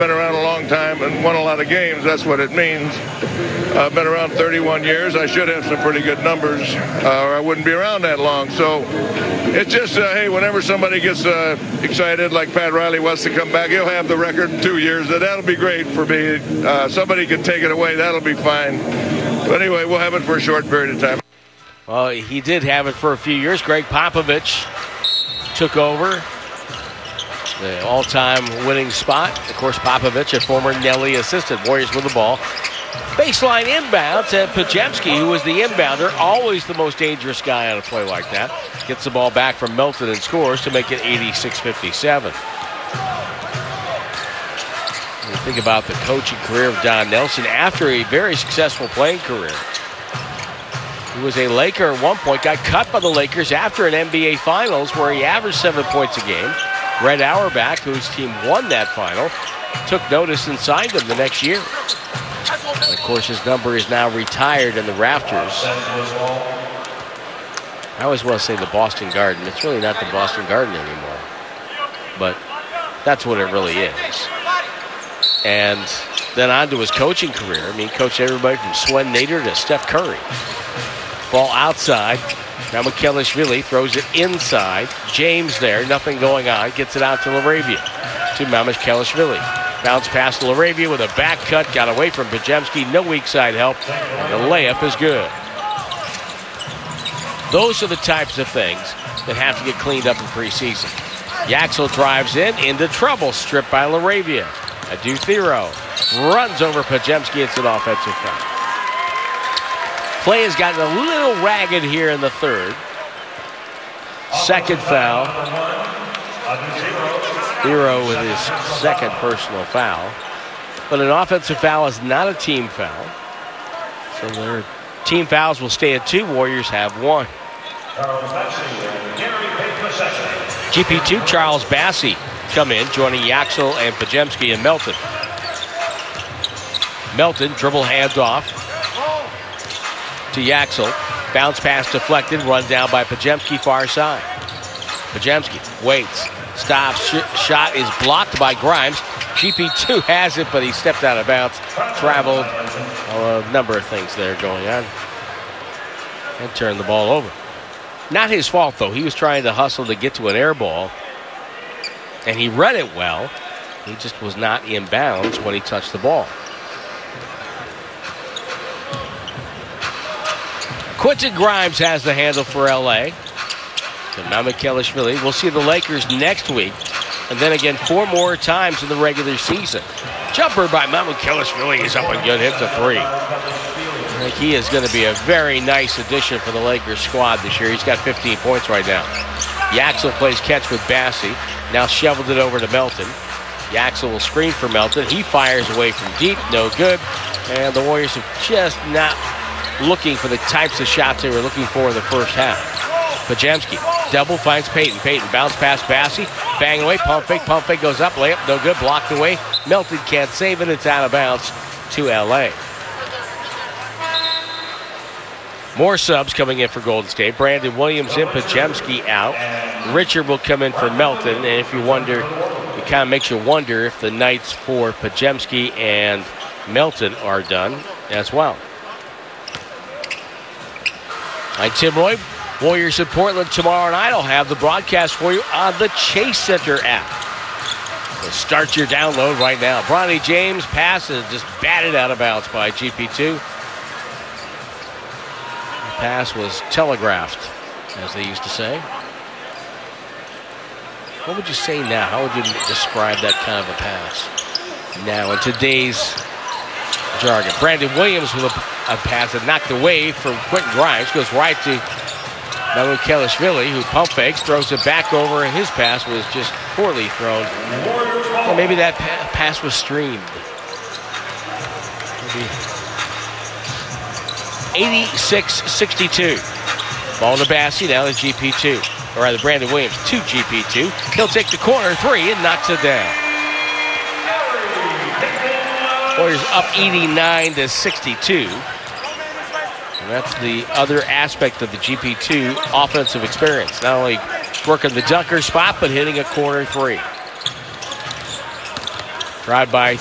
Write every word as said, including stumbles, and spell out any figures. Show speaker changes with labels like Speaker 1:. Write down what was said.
Speaker 1: Been around a long time and won a lot of games. That's what it means. I've been around thirty-one years. I should have some pretty good numbers, uh, or I wouldn't be around that long. So it's just, uh, hey, whenever somebody gets uh, excited, like Pat Riley wants to come back, he'll have the record in two years. That'll be great for me. Uh, somebody can take it away. That'll be fine. But anyway, we'll have it for a short period of time.
Speaker 2: Well, he did have it for a few years. Greg Popovich took over the all-time winning spot. Of course, Popovich, a former Nelly assistant. Warriors with the ball. Baseline inbound to Podziemski, who was the inbounder, always the most dangerous guy on a play like that. Gets the ball back from Melton and scores to make it eighty-six fifty-seven. When you think about the coaching career of Don Nelson after a very successful playing career. He was a Laker at one point, got cut by the Lakers after an N B A Finals where he averaged seven points a game. Red Auerbach, whose team won that final, took notice and signed him the next year. And of course, his number is now retired in the rafters. I always want to say the Boston Garden. It's really not the Boston Garden anymore. But that's what it really is. And then on to his coaching career. I mean, he coached everybody from Swen Nader to Steph Curry. Ball outside. Now Makelishvili throws it inside. James there, nothing going on. Gets it out to LaRavia. To Makelishvili. Bounce pass to LaRavia with a back cut. Got away from Podziemski. No weak side help. And the layup is good. Those are the types of things that have to get cleaned up in preseason. Yaxel drives in, into trouble. Stripped by LaRavia. Adu Thero runs over Podziemski. It's an offensive foul. Play has gotten a little ragged here in the third. Second foul. Thero with his second personal foul. But an offensive foul is not a team foul. So their team fouls will stay at two. Warriors have one. G P two, Charles Bassey come in, joining Yaxel and Podziemski and Melton. Melton, dribble handoff to Yaxel. Bounce pass deflected, run down by Podziemski, far side. Podziemski waits, stops, sh- shot is blocked by Grimes. G P two has it, but he stepped out of bounds, traveled. Oh, a number of things there going on. And turned the ball over. Not his fault, though. He was trying to hustle to get to an air ball, and he read it well. He just was not in bounds when he touched the ball. Quentin Grimes has the handle for L A. To Makelishvili. We'll see the Lakers next week, and then again four more times in the regular season. Jumper by Makelishvili is up and good. Hits a three. I think he is going to be a very nice addition for the Lakers squad this year. He's got fifteen points right now. Yaxel plays catch with Bassey. Now shoveled it over to Melton. Yaxel will screen for Melton. He fires away from deep. No good. And the Warriors have just not looking for the types of shots they were looking for in the first half. Podziemski double finds Payton. Payton bounce past Bassey. Bang away. Pump fake. Pump fake goes up. Layup. No good. Blocked away. Melton can't save it. It's out of bounds to L A. More subs coming in for Golden State. Brandon Williams in, Podziemski out. Richard will come in for Melton. And if you wonder, it kind of makes you wonder if the nights for Podziemski and Melton are done as well. I'm Tim Roy. Warriors in Portland tomorrow night. I'll have the broadcast for you on the Chase Center app. So start your download right now. Bronny James passes, just batted out of bounds by G P two. Pass was telegraphed, as they used to say. What would you say now? How would you describe that kind of a pass now in today's jargon? Brandon Williams with a, a pass that knocked away from Quentin Grimes. Goes right to Makelishvili, who pump fakes, throws it back over, and his pass was just poorly thrown. Well, maybe that pa- pass was streamed. Maybe. eighty-six sixty-two. Ball to Bassey, now to G P two. Or rather, Brandon Williams to G P two. He'll take the corner three and knocks it down. Warriors up eighty-nine to sixty-two. And that's the other aspect of the G P two offensive experience. Not only working the dunker spot, but hitting a corner three. Drive by